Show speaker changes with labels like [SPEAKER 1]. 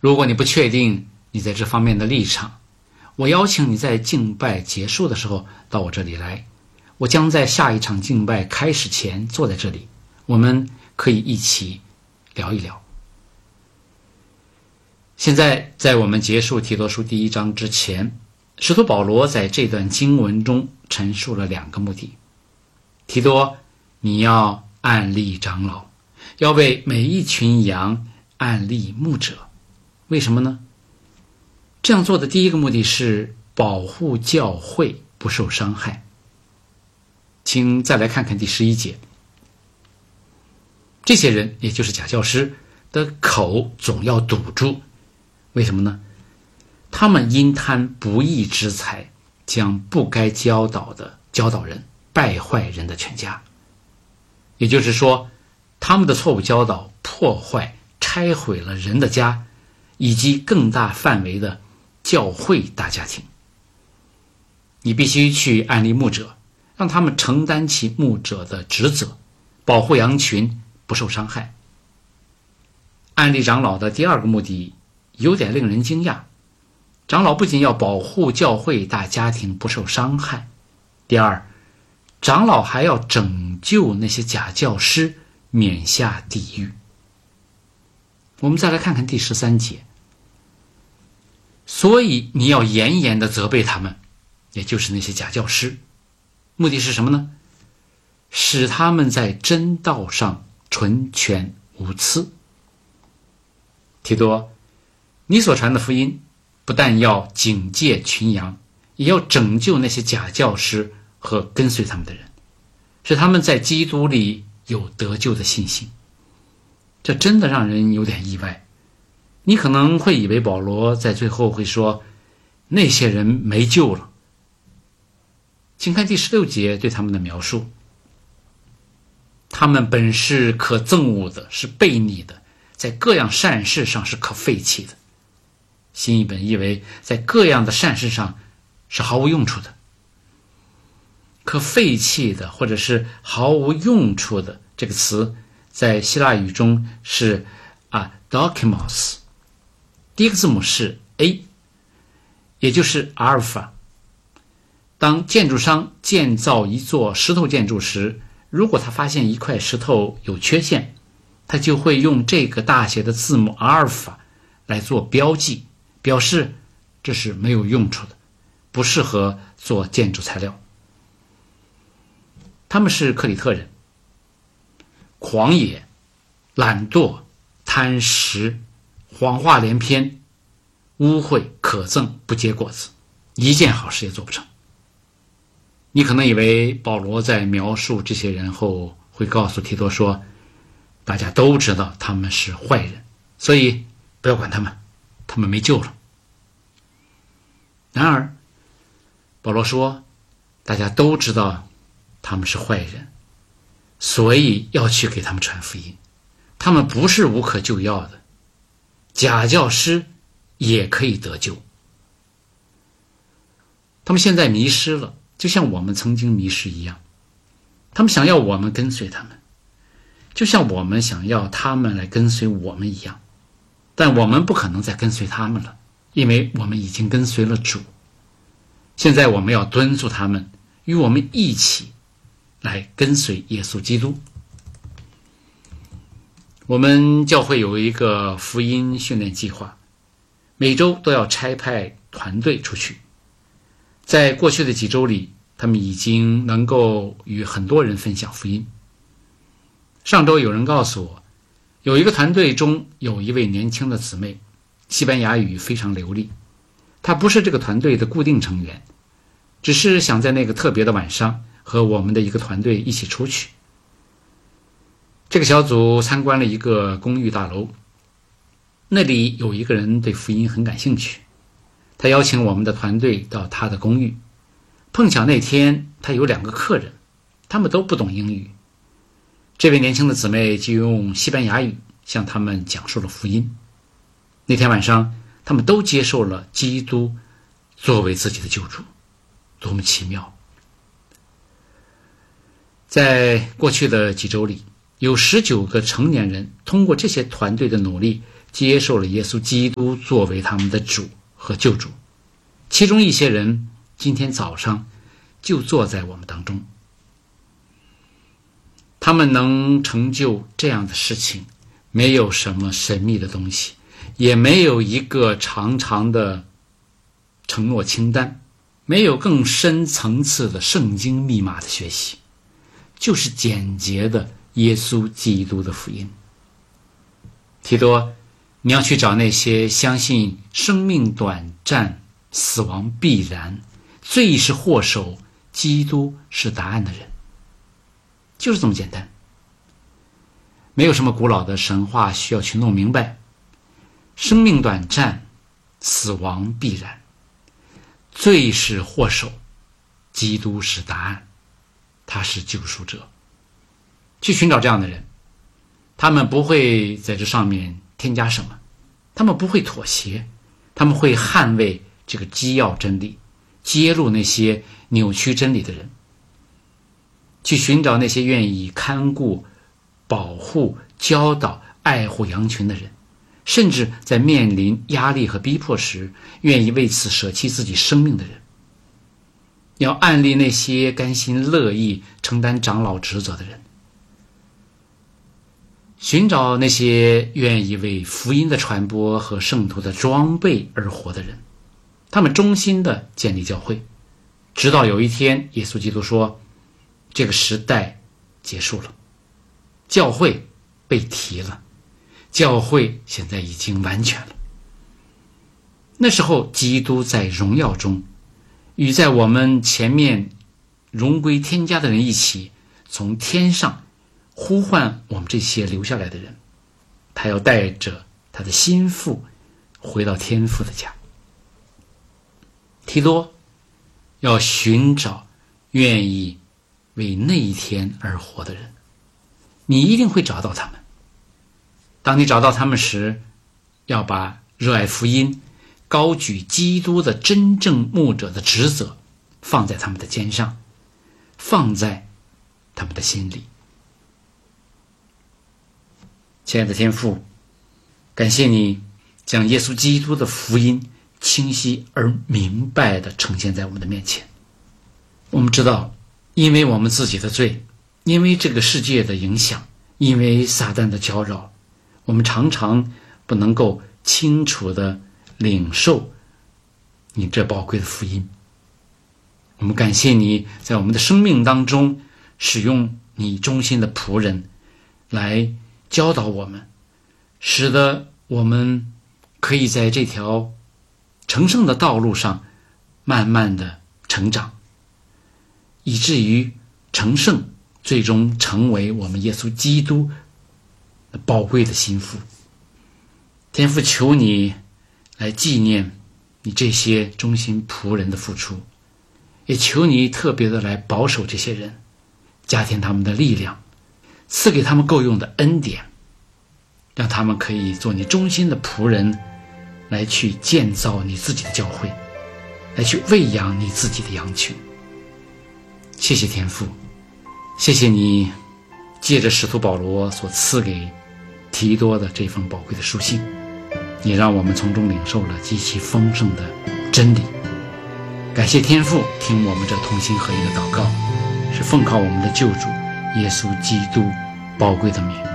[SPEAKER 1] 如果你不确定你在这方面的立场，我邀请你在敬拜结束的时候到我这里来，我将在下一场敬拜开始前坐在这里，我们可以一起聊一聊。现在在我们结束提多书第1章之前，使徒保罗在这段经文中陈述了2个目的。提多，你要按立长老，要为每一群羊按立牧者。为什么呢？这样做的第一个目的是保护教会不受伤害。请再来看看第11节。这些人，也就是假教师的口总要堵住。为什么呢？他们因贪不义之财，将不该教导的教导人，败坏人的全家。也就是说，他们的错误教导破坏、拆毁了人的家，以及更大范围的教会大家庭。你必须去按立牧者，让他们承担起牧者的职责，保护羊群不受伤害。按立长老的第2个目的有点令人惊讶，长老不仅要保护教会大家庭不受伤害，第二，长老还要拯救那些假教师免下地狱。我们再来看看第13节。所以你要严严地责备他们，也就是那些假教师，目的是什么呢？使他们在真道上纯全无疵。提多，你所传的福音不但要警戒群羊，也要拯救那些假教师和跟随他们的人，使他们在基督里有得救的信心。这真的让人有点意外。你可能会以为保罗在最后会说那些人没救了。请看第16节对他们的描述。他们本是可憎恶的，是悖逆的，在各样善事上是可废弃的。新译本译为在各样的善事上是毫无用处的。可废弃的或者是毫无用处的这个词在希腊语中是dokimos， 第一个字母是 A， 也就是阿尔法。当建筑商建造一座石头建筑时，如果他发现一块石头有缺陷，他就会用这个大写的字母阿尔法来做标记，表示这是没有用处的，不适合做建筑材料。他们是克里特人，狂野、懒惰、贪食、谎话连篇、污秽、可憎，不结果子，一件好事也做不成。你可能以为保罗在描述这些人后会告诉提多说，大家都知道他们是坏人，所以不要管他们，他们没救了。然而保罗说，大家都知道他们是坏人，所以要去给他们传福音。他们不是无可救药的，假教师也可以得救。他们现在迷失了，就像我们曾经迷失一样。他们想要我们跟随他们，就像我们想要他们来跟随我们一样。但我们不可能再跟随他们了，因为我们已经跟随了主。现在我们要敦促他们与我们一起来跟随耶稣基督。我们教会有一个福音训练计划，每周都要差派团队出去。在过去的几周里，他们已经能够与很多人分享福音。上周有人告诉我，有一个团队中有一位年轻的姊妹，西班牙语非常流利。她不是这个团队的固定成员，只是想在那个特别的晚上和我们的一个团队一起出去。这个小组参观了一个公寓大楼，那里有一个人对福音很感兴趣，他邀请我们的团队到他的公寓。碰巧那天他有2个客人，他们都不懂英语。这位年轻的姊妹就用西班牙语向他们讲述了福音。那天晚上他们都接受了基督作为自己的救主，多么奇妙。在过去的几周里，有19个成年人通过这些团队的努力， 接受了耶稣基督作为他们的主和救主。其中一些人今天早上就坐在我们当中。他们能成就这样的事情，没有什么神秘的东西，也没有一个长长的承诺清单，没有更深层次的圣经密码的学习，就是简洁的耶稣基督的福音。提多，你要去找那些相信生命短暂，死亡必然，罪是祸首，基督是答案的人。就是这么简单，没有什么古老的神话需要去弄明白。生命短暂，死亡必然，罪是祸首，基督是答案，他是救赎者。去寻找这样的人，他们不会在这上面添加什么，他们不会妥协，他们会捍卫这个基要真理，揭露那些扭曲真理的人。去寻找那些愿意看顾、保护、教导、爱护羊群的人，甚至在面临压力和逼迫时，愿意为此舍弃自己生命的人。要暗立那些甘心乐意承担长老职责的人，寻找那些愿意为福音的传播和圣徒的装备而活的人，他们忠心地建立教会，直到有一天耶稣基督说，这个时代结束了，教会被提了，教会现在已经完全了。那时候基督在荣耀中，与在我们前面荣归天家的人一起，从天上呼唤我们这些留下来的人，他要带着他的心腹回到天父的家。提多要寻找愿意为那一天而活的人，你一定会找到他们。当你找到他们时，要把热爱福音、高举基督的真正牧者的职责放在他们的肩上，放在他们的心里。亲爱的天父，感谢你将耶稣基督的福音清晰而明白地呈现在我们的面前。我们知道，因为我们自己的罪，因为这个世界的影响，因为撒旦的搅扰，我们常常不能够清楚地领受你这宝贵的福音。我们感谢你在我们的生命当中使用你忠心的仆人来教导我们，使得我们可以在这条成圣的道路上慢慢的成长，以至于成圣，最终成为我们耶稣基督宝贵的心腹。天父，求你来纪念你这些忠心仆人的付出，也求你特别的来保守这些人，加添他们的力量，赐给他们够用的恩典，让他们可以做你忠心的仆人，来去建造你自己的教会，来去喂养你自己的羊群。谢谢天父，谢谢你借着使徒保罗所赐给提多的这封宝贵的书信，也让我们从中领受了极其丰盛的真理。感谢天父听我们这同心合一的祷告，是奉靠我们的救主耶稣基督宝贵的名。